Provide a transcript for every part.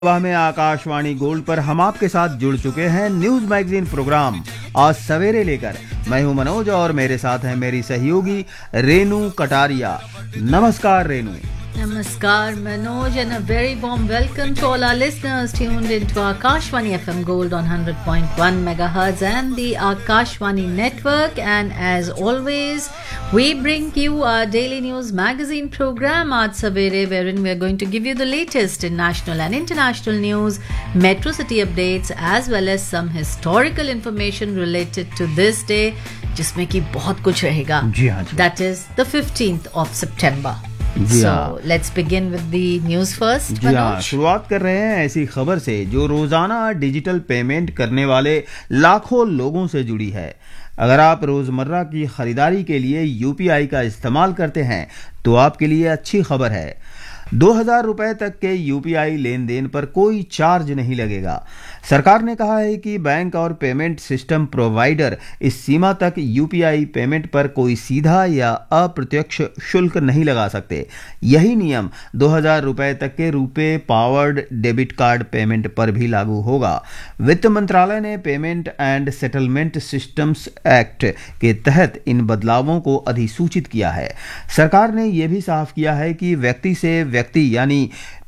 सुबह में आकाशवाणी गोल्ड पर हम आपके साथ जुड़ चुके हैं न्यूज मैगजीन प्रोग्राम आज सवेरे लेकर। मैं हूं मनोज और मेरे साथ हैं मेरी सहयोगी रेनू कटारिया। नमस्कार Renu. Namaskar Manoj and a very warm welcome to all our listeners tuned into Akashvani FM Gold on 100.1 megahertz and the Akashvani network, and as always we bring you our daily news magazine program Aaj Savere, wherein we are going to give you the latest in national and international news, metro city updates as well as some historical information related to this day जिसमें कि बहुत कुछ रहेगा। जी हाँ जी। That is the 15th of September। जी हाँ। So let's begin with the news first। जी हाँ, शुरुआत कर रहे हैं ऐसी खबर से जो रोजाना डिजिटल पेमेंट करने वाले लाखों लोगों से जुड़ी है। अगर आप रोजमर्रा की खरीदारी के लिए यूपीआई का इस्तेमाल करते हैं तो आपके लिए अच्छी खबर है। 2000 रुपए तक के यूपीआई लेन देन पर कोई चार्ज नहीं लगेगा। सरकार ने कहा है कि बैंक और पेमेंट सिस्टम प्रोवाइडर इस सीमा तक यूपीआई पेमेंट पर कोई सीधा या अप्रत्यक्ष शुल्क नहीं लगा सकते। यही नियम 2000 रुपए तक के रुपए पावर्ड डेबिट कार्ड पेमेंट पर भी लागू होगा। वित्त मंत्रालय ने payment and settlement systems act के तहत इन बदलावों को अधिसूचित किया है। सरकार ने यह भी साफ किया है कि व्यक्ति से व्यक्ति यानी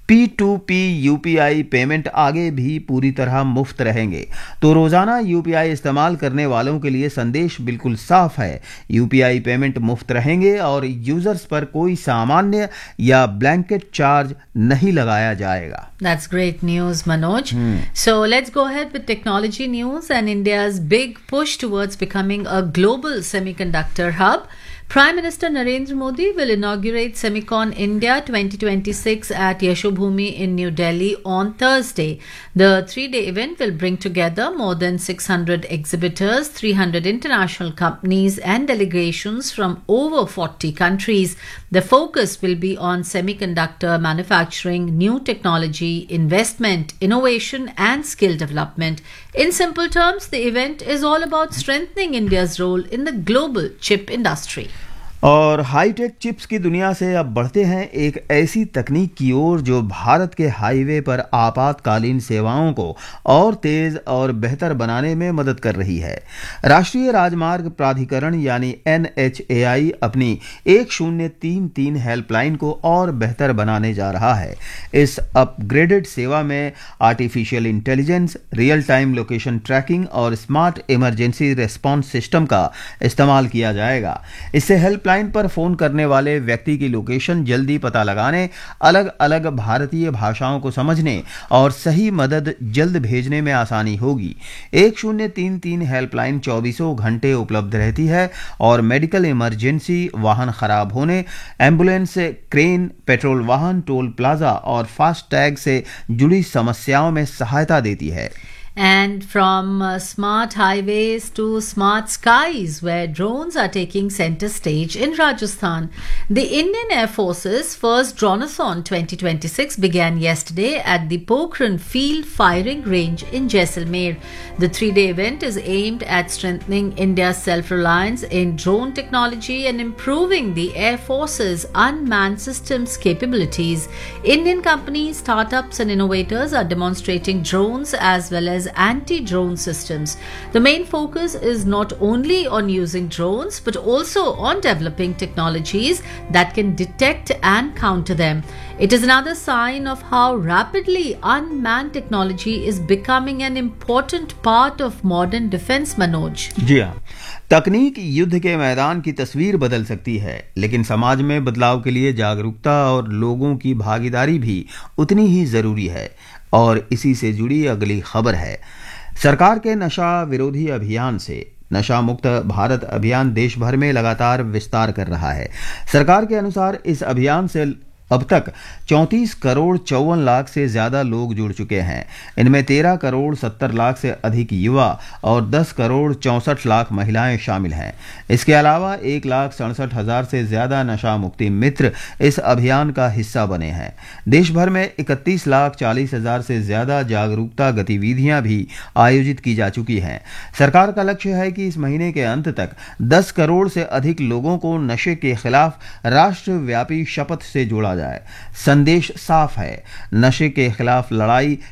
P2P यूपीआई पेमेंट आगे भी पूरी तरह मुफ्त रहेंगे। तो रोजाना यूपीआई इस्तेमाल करने वालों के लिए संदेश बिल्कुल साफ है। यूपीआई पेमेंट मुफ्त रहेंगे और यूजर्स पर कोई सामान्य या ब्लैंकेट चार्ज नहीं लगाया जाएगा। That's great news, Manoj. So let's go ahead with technology news and India's big push towards becoming a global semiconductor hub. Prime Minister Narendra Modi will inaugurate Semicon India 2026 at Yashobhoomi in New Delhi on Thursday. The three-day event will bring together more than 600 exhibitors, 300 international companies and delegations from over 40 countries. The focus will be on semiconductor manufacturing, new technology, investment, innovation and skill development. In simple terms, the event is all about strengthening India's role in the global chip industry. और hi tech chips की दुनिया से अब बढ़ते हैं एक ऐसी तकनीक की ओर जो भारत के हाईवे पर आपातकालीन सेवाओं को और तेज और बेहतर बनाने में मदद कर रही है। राष्ट्रीय राजमार्ग प्राधिकरण यानी NHAI अपनी 1033 हेल्पलाइन को और बेहतर बनाने जा रहा है। इस अपग्रेडेड सेवा में artificial intelligence, real time location tracking और स्मार्ट इमरजेंसी रेस्पॉन्स सिस्टम का इस्तेमाल किया जाएगा। इससे हेल्पलाइन पर फोन करने वाले व्यक्ति की लोकेशन जल्दी पता लगाने, अलग अलग भारतीय भाषाओं को समझने और सही मदद जल्द भेजने में आसानी होगी। 1033 हेल्पलाइन 24 घंटे उपलब्ध रहती है और मेडिकल इमरजेंसी, वाहन खराब होने, एम्बुलेंस, क्रेन, पेट्रोल वाहन, टोल प्लाजा और फास्ट टैग से जुड़ी समस्याओं में सहायता देती है। And from smart highways to smart skies, where drones are taking center stage in Rajasthan. The Indian Air Force's first Dronathon 2026 began yesterday at the Pokhran Field Firing Range in Jaisalmer. The three-day event is aimed at strengthening India's self-reliance in drone technology and improving the Air Force's unmanned systems capabilities. Indian companies, startups and innovators are demonstrating drones as well as anti-drone systems. The main focus is not only on using drones but also on developing technologies that can detect and counter them. It is another sign of how rapidly unmanned technology is becoming an important part of modern defense, Manoj. जी हाँ, तकनीक युद्ध के मैदान की तस्वीर बदल सकती है, लेकिन समाज में बदलाव के लिए जागरूकता और लोगों की भागीदारी भी उतनी ही जरूरी है। और इसी से जुड़ी अगली खबर है, सरकार के नशा विरोधी अभियान से नशा मुक्त भारत अभियान देश भर में लगातार विस्तार कर रहा है। सरकार के अनुसार इस अभियान से अब तक 34 करोड़ 54 लाख से ज्यादा लोग जुड़ चुके हैं। इनमें 13 करोड़ 70 लाख से अधिक युवा और 10 करोड़ 64 लाख महिलाएं शामिल हैं। इसके अलावा 1,67,000 से ज्यादा नशा मुक्ति मित्र इस अभियान का हिस्सा बने हैं। देश भर में 31,40,000 से ज्यादा जागरूकता गतिविधियां भी आयोजित की जा चुकी हैं। सरकार का लक्ष्य है कि इस महीने के अंत तक 10 करोड़ से अधिक लोगों को नशे के खिलाफ राष्ट्रव्यापी शपथ से जोड़ा जाए। संदेश साफ है, नशे के खिलाफ लड़ाई